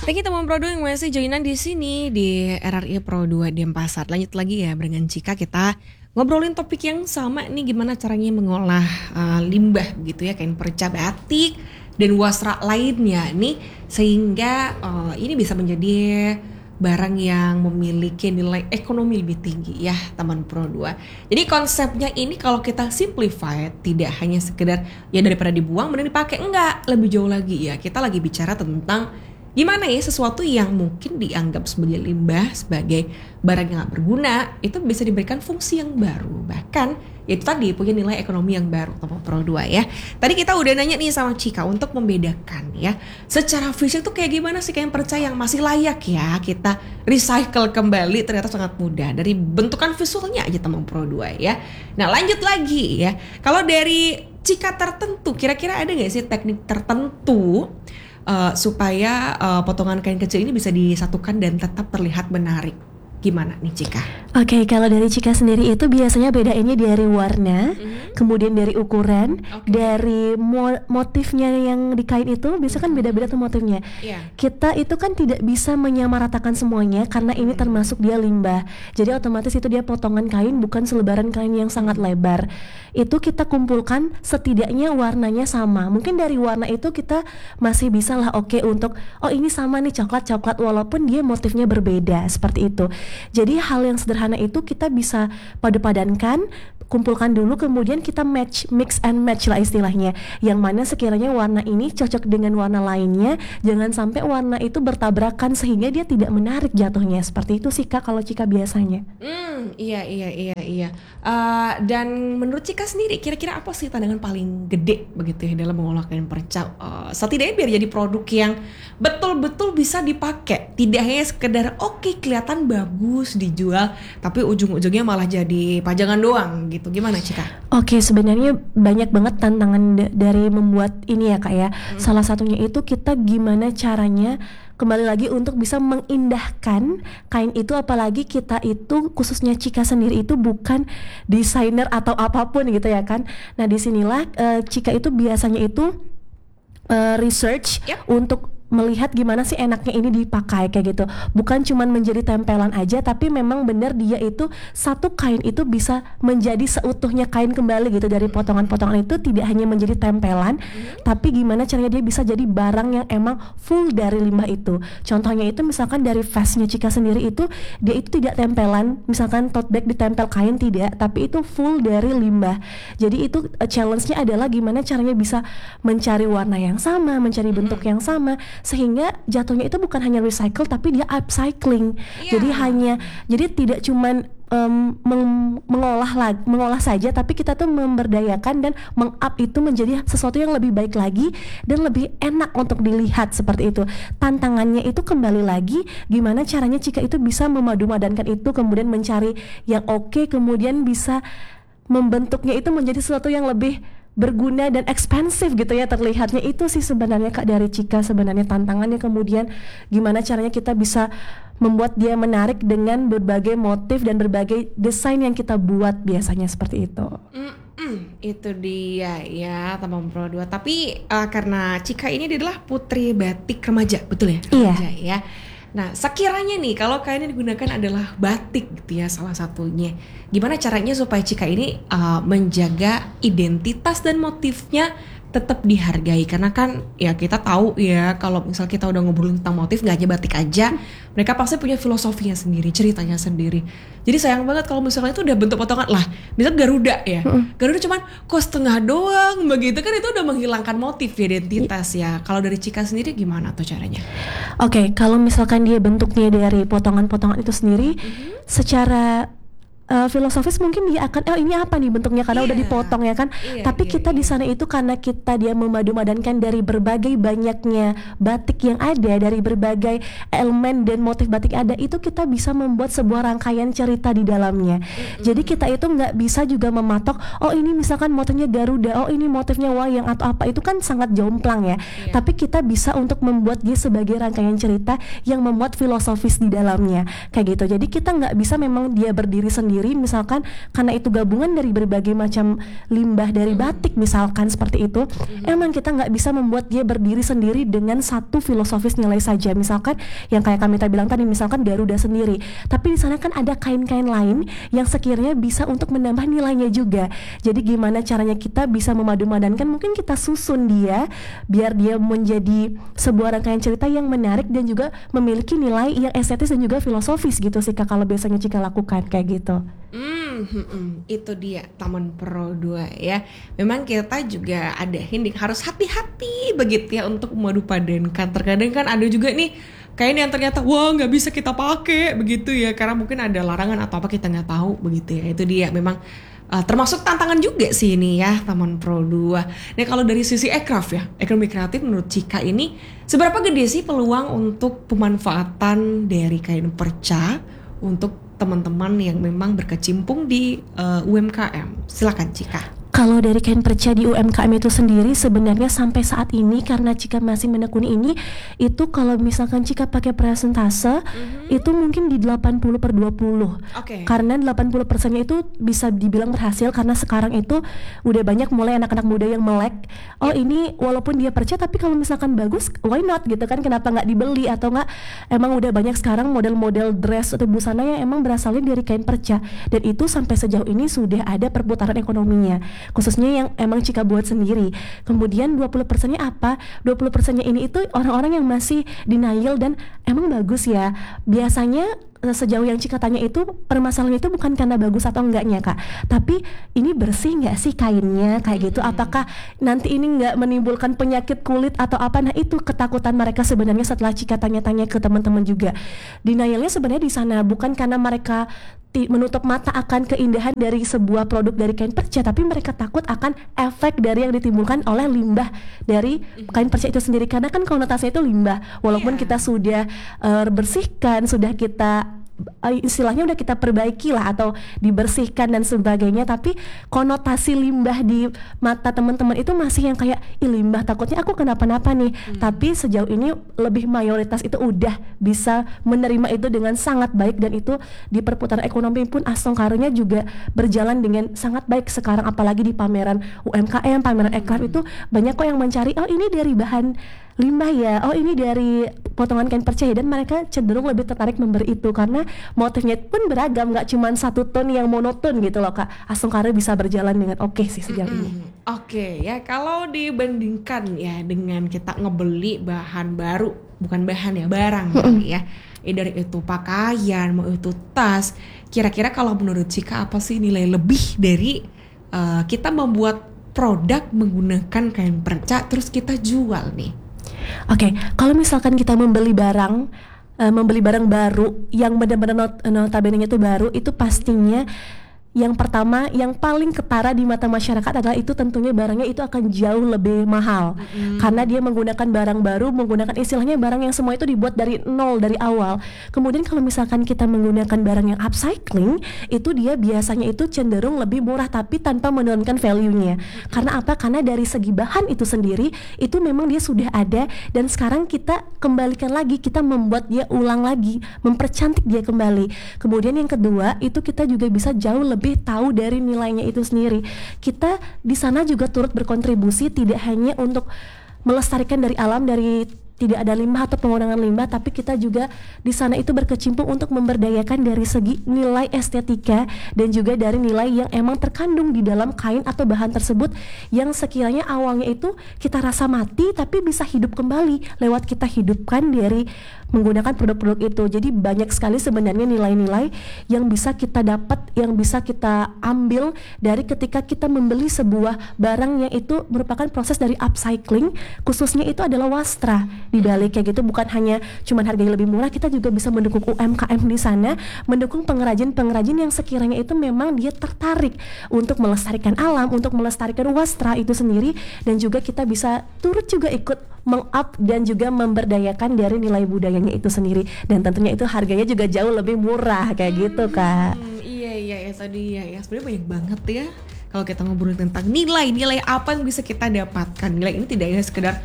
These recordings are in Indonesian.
Thank you teman Pro 2 yang masih joinan di sini di RRI Pro 2 Denpasar. Lanjut lagi ya dengan Cika, kita ngobrolin topik yang sama nih, gimana caranya mengolah limbah gitu ya, kain perca, batik dan wasra lainnya nih, sehingga ini bisa menjadi barang yang memiliki nilai ekonomi lebih tinggi ya teman Pro 2. Jadi konsepnya ini kalau kita simplify, tidak hanya sekedar ya daripada dibuang mending dipakai, enggak, lebih jauh lagi ya. Kita lagi bicara tentang gimana ya sesuatu yang mungkin dianggap sebagai limbah, sebagai barang yang gak berguna, itu bisa diberikan fungsi yang baru, bahkan itu tadi punya nilai ekonomi yang baru teman Pro 2 ya. Tadi kita udah nanya nih sama Cika untuk membedakan ya, secara fisik tuh kayak gimana sih kain perca yang masih layak ya kita recycle kembali. Ternyata sangat mudah dari bentukan visualnya aja teman Pro 2 ya. Nah lanjut lagi ya, kalau dari Cika tertentu, kira-kira ada gak sih teknik tertentu supaya potongan kain kecil ini bisa disatukan dan tetap terlihat menarik? Gimana nih Cika? Oke, kalau dari Cika sendiri itu biasanya bedainnya dari warna, kemudian dari ukuran, dari motifnya yang di kain itu, biasanya kan beda-beda tuh motifnya. Kita itu kan tidak bisa menyamaratakan semuanya karena ini termasuk dia limbah. Jadi otomatis itu dia potongan kain, bukan selebaran kain yang sangat lebar. Itu kita kumpulkan setidaknya warnanya sama. Mungkin dari warna itu kita masih bisa lah untuk oh ini sama nih coklat walaupun dia motifnya berbeda seperti itu. Jadi hal yang sederhana itu kita bisa padu-padankan, kumpulkan dulu, kemudian kita mix and match lah istilahnya. Yang mana sekiranya warna ini cocok dengan warna lainnya, jangan sampai warna itu bertabrakan sehingga dia tidak menarik jatuhnya. Seperti itu sih Kak kalau Cika biasanya. Iya. Dan menurut Cika sendiri, kira-kira apa sih tantangan paling gede begitu ya dalam mengolah kain perca? Setidaknya biar jadi produk yang betul-betul bisa dipakai, tidak hanya sekedar kelihatan bagus dijual, tapi ujung-ujungnya malah jadi pajangan doang gitu. Gimana Cika? Oke, sebenarnya banyak banget tantangan dari membuat ini ya Kak ya. Salah satunya itu kita gimana caranya kembali lagi untuk bisa mengindahkan kain itu, apalagi kita itu khususnya Cika sendiri itu bukan desainer atau apapun gitu ya kan. Nah disinilah Cika itu biasanya itu research untuk melihat gimana sih enaknya ini dipakai kayak gitu. Bukan cuman menjadi tempelan aja, tapi memang benar dia itu satu kain itu bisa menjadi seutuhnya kain kembali gitu. Dari potongan-potongan itu tidak hanya menjadi tempelan, tapi gimana caranya dia bisa jadi barang yang emang full dari limbah itu. Contohnya itu misalkan dari vestnya Cika sendiri itu, dia itu tidak tempelan, misalkan tote bag ditempel kain, tidak, tapi itu full dari limbah. Jadi itu challenge-nya adalah gimana caranya bisa mencari warna yang sama, mencari bentuk yang sama, sehingga jatuhnya itu bukan hanya recycle tapi dia upcycling. Jadi tidak cuman mengolah saja, tapi kita tuh memberdayakan dan meng-up itu menjadi sesuatu yang lebih baik lagi dan lebih enak untuk dilihat seperti itu. Tantangannya itu kembali lagi gimana caranya Cika itu bisa memadu-madankan itu, kemudian mencari yang kemudian bisa membentuknya itu menjadi sesuatu yang lebih berguna dan ekspensif gitu ya terlihatnya. Itu sih sebenarnya Kak dari Cika sebenarnya tantangannya. Kemudian gimana caranya kita bisa membuat dia menarik dengan berbagai motif dan berbagai desain yang kita buat biasanya seperti itu. Itu dia ya teman Pro 2. Tapi karena Cika ini adalah putri batik remaja, betul ya? Remaja ya. Nah sekiranya nih kalau kain yang digunakan adalah batik gitu ya salah satunya, gimana caranya supaya Cika ini menjaga identitas dan motifnya tetap dihargai? Karena kan ya kita tahu ya kalau misal kita udah ngobrolin tentang motif, gak hanya batik aja, mereka pasti punya filosofinya sendiri, ceritanya sendiri. Jadi sayang banget kalau misalnya itu udah bentuk potongan lah, misal Garuda ya, Garuda cuman kok setengah doang begitu kan, itu udah menghilangkan motif identitas ya. Kalau dari Cika sendiri gimana tuh caranya? Oke, kalau misalkan dia bentuknya dari potongan-potongan itu sendiri, secara filosofis mungkin dia akan ini apa nih bentuknya karena udah dipotong ya kan. Tapi kita di sana itu karena dia memadu-madankan dari berbagai banyaknya batik yang ada, dari berbagai elemen dan motif batik ada, itu kita bisa membuat sebuah rangkaian cerita di dalamnya. Jadi kita itu nggak bisa juga mematok ini misalkan motifnya Garuda, ini motifnya wayang atau apa, itu kan sangat jomplang ya. Tapi kita bisa untuk membuat dia sebagai rangkaian cerita yang memuat filosofis di dalamnya kayak gitu. Jadi kita nggak bisa memang dia berdiri sendiri sendiri, misalkan karena itu gabungan dari berbagai macam limbah dari batik misalkan seperti itu, emang kita nggak bisa membuat dia berdiri sendiri dengan satu filosofis nilai saja. Misalkan yang kayak kami tadi bilang tadi, misalkan Garuda sendiri, tapi di sana kan ada kain-kain lain yang sekiranya bisa untuk menambah nilainya juga. Jadi gimana caranya kita bisa memadu-madankan, mungkin kita susun dia biar dia menjadi sebuah rangkaian cerita yang menarik dan juga memiliki nilai yang estetis dan juga filosofis gitu sih Kak, kalau biasanya Cika lakukan kayak gitu. Itu dia Taman Pro 2 ya. Memang kita juga ada hindik harus hati-hati begitu ya untuk memadu padankan. Terkadang kan ada juga nih kain yang ternyata wah nggak bisa kita pakai begitu ya, karena mungkin ada larangan atau apa kita nggak tahu begitu ya. Itu dia memang termasuk tantangan juga sih ini ya Taman Pro 2. Nah kalau dari sisi ekraf ya, ekonomi kreatif menurut Cika ini seberapa gede sih peluang untuk pemanfaatan dari kain perca untuk teman-teman yang memang berkecimpung di UMKM? Silakan Cika. Kalau dari kain perca di UMKM itu sendiri sebenarnya sampai saat ini, karena Cika masih menekuni ini, itu kalau misalkan Cika pakai presentase itu mungkin di 80/20. Karena 80%-nya itu bisa dibilang berhasil, karena sekarang itu udah banyak mulai anak-anak muda yang melek, ini walaupun dia perca tapi kalau misalkan bagus why not gitu kan, kenapa nggak dibeli, atau nggak emang udah banyak sekarang model-model dress atau busana yang emang berasalnya dari kain perca, dan itu sampai sejauh ini sudah ada perputaran ekonominya, khususnya yang emang Cika buat sendiri. Kemudian 20%-nya apa? 20%-nya ini itu orang-orang yang masih denial dan emang bagus ya. Biasanya sejauh yang Cika tanya itu permasalahannya itu bukan karena bagus atau enggaknya Kak, tapi ini bersih nggak sih kainnya kayak gitu, apakah nanti ini nggak menimbulkan penyakit kulit atau apa. Nah itu ketakutan mereka sebenarnya setelah Cika tanya-tanya ke teman-teman juga. Denialnya sebenarnya di sana bukan karena mereka menutup mata akan keindahan dari sebuah produk dari kain perca, tapi mereka takut akan efek dari yang ditimbulkan oleh limbah dari kain perca itu sendiri, karena kan konotasinya itu limbah, walaupun kita sudah bersihkan, sudah kita istilahnya udah kita perbaiki lah atau dibersihkan dan sebagainya, tapi konotasi limbah di mata teman-teman itu masih yang kayak limbah, takutnya aku kenapa-napa nih. Tapi sejauh ini lebih mayoritas itu udah bisa menerima itu dengan sangat baik, dan itu di perputaran ekonomi pun Astongkaranya juga berjalan dengan sangat baik sekarang, apalagi di pameran UMKM, pameran ekraf itu banyak kok yang mencari ini dari bahan limbah ya, ini dari potongan kain perca ya, dan mereka cenderung lebih tertarik memberi itu karena motifnya pun beragam, nggak cuma satu tone yang monoton gitu loh Kak. Astongkara bisa berjalan dengan oke sih sejauh ini. Oke ya, kalau dibandingkan ya dengan kita ngebeli bahan baru, bukan bahan ya, barang ya, dari itu pakaian, mau itu tas, kira-kira kalau menurut Cika apa sih nilai lebih dari kita membuat produk menggunakan kain perca terus kita jual nih? Oke, kalau misalkan kita membeli barang baru yang benar-benar notabene itu baru, itu pastinya yang pertama, yang paling ketara di mata masyarakat adalah itu tentunya barangnya itu akan jauh lebih mahal, karena dia menggunakan barang baru, menggunakan istilahnya barang yang semua itu dibuat dari nol, dari awal. Kemudian kalau misalkan kita menggunakan barang yang upcycling, itu dia biasanya itu cenderung lebih murah tapi tanpa menurunkan value-nya. Karena apa? Karena dari segi bahan itu sendiri itu memang dia sudah ada, dan sekarang kita kembalikan lagi, kita membuat dia ulang lagi, mempercantik dia kembali. Kemudian yang kedua, itu kita juga bisa jauh lebih tahu dari nilainya itu sendiri. Kita di sana juga turut berkontribusi tidak hanya untuk melestarikan dari alam, dari tidak ada limbah atau pengurangan limbah, tapi kita juga di sana itu berkecimpung untuk memberdayakan dari segi nilai estetika dan juga dari nilai yang emang terkandung di dalam kain atau bahan tersebut, yang sekiranya awalnya itu kita rasa mati tapi bisa hidup kembali lewat kita hidupkan dari menggunakan produk-produk itu. Jadi banyak sekali sebenarnya nilai-nilai yang bisa kita dapat, yang bisa kita ambil dari ketika kita membeli sebuah barang yang itu merupakan proses dari upcycling, khususnya itu adalah wastra. Di balik kayak gitu bukan hanya cuman harganya lebih murah, kita juga bisa mendukung UMKM di sana, mendukung pengrajin-pengrajin yang sekiranya itu memang dia tertarik untuk melestarikan alam, untuk melestarikan wastra itu sendiri, dan juga kita bisa turut juga ikut meng-up dan juga memberdayakan dari nilai budayanya itu sendiri, dan tentunya itu harganya juga jauh lebih murah kayak gitu Kak. Iya tadi ya sebenarnya banyak banget ya kalau kita ngobrol tentang nilai apa yang bisa kita dapatkan. Nilai ini tidak hanya sekedar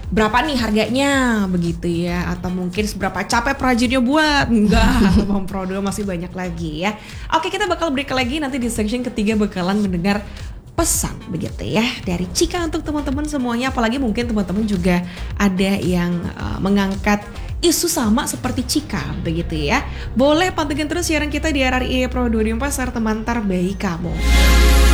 berapa nih harganya begitu ya, atau mungkin seberapa capek perajinnya buat. Enggak, Mam Pro 2 masih banyak lagi ya. Oke, kita bakal break lagi, nanti di section ketiga bakalan mendengar pesan begitu ya dari Cika untuk teman-teman semuanya, apalagi mungkin teman-teman juga ada yang mengangkat isu sama seperti Cika begitu ya. Boleh pantengin terus siaran kita di RRI Pro 2 Pasar, teman terbaik kamu.